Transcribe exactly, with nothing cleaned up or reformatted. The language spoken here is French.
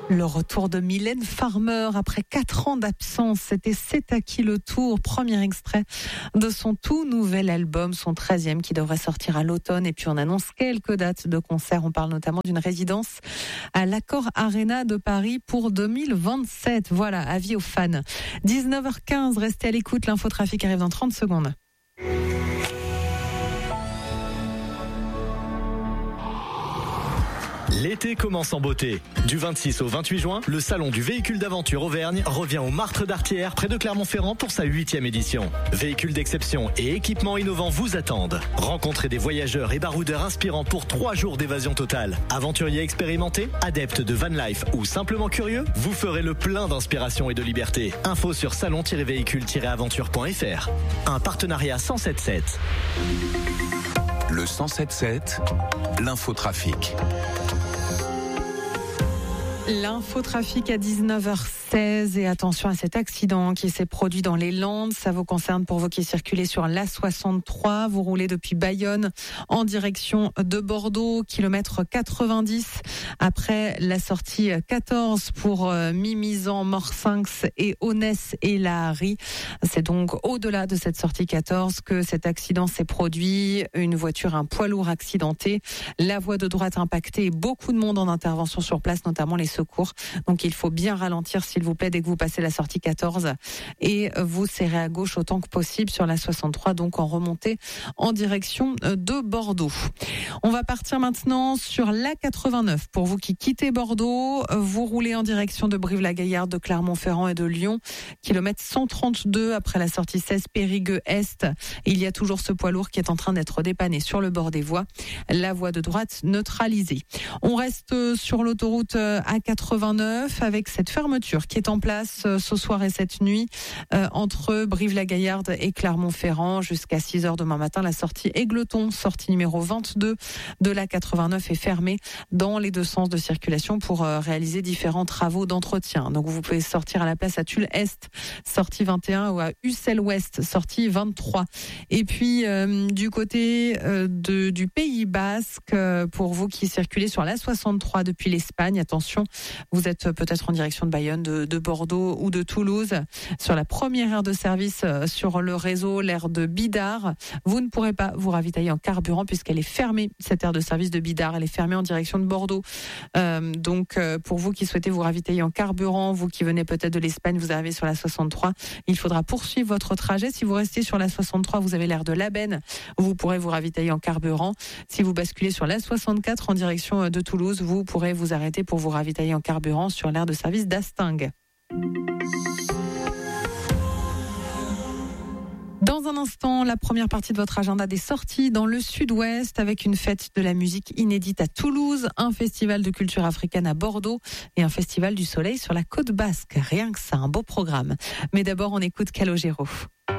Le retour de Mylène Farmer après quatre ans d'absence. C'était C'est à qui le tour, premier extrait de son tout nouvel album, son treizième qui devrait sortir à l'automne. Et puis on annonce quelques dates de concert. On parle notamment d'une résidence à l'Accor Arena de Paris pour deux mille vingt-sept. Voilà, avis aux fans. dix-neuf heures quinze, restez à l'écoute. L'infotrafic arrive dans trente secondes. L'été commence en beauté. Du vingt-six au vingt-huit juin, le salon du véhicule d'aventure Auvergne revient au Martre d'Artière, près de Clermont-Ferrand pour sa huitième édition. Véhicules d'exception et équipements innovants vous attendent. Rencontrez des voyageurs et baroudeurs inspirants pour trois jours d'évasion totale. Aventuriers expérimentés, adeptes de van life ou simplement curieux, vous ferez le plein d'inspiration et de liberté. Info sur salon tiret véhicule tiret aventure point f r. Un partenariat cent sept sept. Le cent sept sept, l'infotrafic. L'infotrafic à dix-neuf heures seize et attention à cet accident qui s'est produit dans les Landes. Ça vous concerne pour vous qui circulez sur l'A soixante-trois. Vous roulez depuis Bayonne en direction de Bordeaux, kilomètre quatre-vingt-dix. Après la sortie quatorze pour Mimizan, Morsinx et Aunès et La Harrie. C'est donc au-delà de cette sortie quatorze que cet accident s'est produit. Une voiture, un poids lourd accidenté. La voie de droite impactée et beaucoup de monde en intervention sur place, notamment les secours. Donc il faut bien ralentir s'il vous plaît dès que vous passez la sortie quatorze et vous serrez à gauche autant que possible sur la soixante-trois, donc en remontée en direction de Bordeaux. On va partir maintenant sur l'A quatre-vingt-neuf. Pour vous qui quittez Bordeaux, vous roulez en direction de Brive-la-Gaillarde, de Clermont-Ferrand et de Lyon, kilomètre cent trente-deux après la sortie seize Périgueux-Est. Il y a toujours ce poids lourd qui est en train d'être dépanné sur le bord des voies. La voie de droite neutralisée. On reste sur l'autoroute A quatre-vingt-neuf avec cette fermeture qui est en place ce soir et cette nuit euh, entre Brive-la-Gaillarde et Clermont-Ferrand jusqu'à six heures demain matin. La sortie Égleton, sortie numéro vingt-deux de l'A quatre-vingt-neuf est fermée dans les deux sens de circulation pour euh, réaliser différents travaux d'entretien. Donc vous pouvez sortir à la place à Tulle-Est, sortie vingt et un, ou à Ussel-Ouest, sortie vingt-trois. Et puis euh, du côté euh, de, du Pays Basque, euh, pour vous qui circulez sur l'A soixante-trois depuis l'Espagne, attention, vous êtes peut-être en direction de Bayonne, de, de Bordeaux ou de Toulouse. Sur la première aire de service sur le réseau, l'aire de Bidart, vous ne pourrez pas vous ravitailler en carburant puisqu'elle est fermée, cette aire de service de Bidart. Elle est fermée en direction de Bordeaux. Euh, donc, euh, pour vous qui souhaitez vous ravitailler en carburant, vous qui venez peut-être de l'Espagne, vous arrivez sur la soixante-trois, il faudra poursuivre votre trajet. Si vous restez sur la soixante-trois, vous avez l'aire de Labenne, vous pourrez vous ravitailler en carburant. Si vous basculez sur la soixante-quatre en direction de Toulouse, vous pourrez vous arrêter pour vous ravitailler en carburant sur l'aire de service d'Astingue. Dans un instant, la première partie de votre agenda des sorties dans le sud-ouest avec une fête de la musique inédite à Toulouse, un festival de culture africaine à Bordeaux et un festival du soleil sur la côte basque. Rien que ça, un beau programme. Mais d'abord, on écoute Calogero.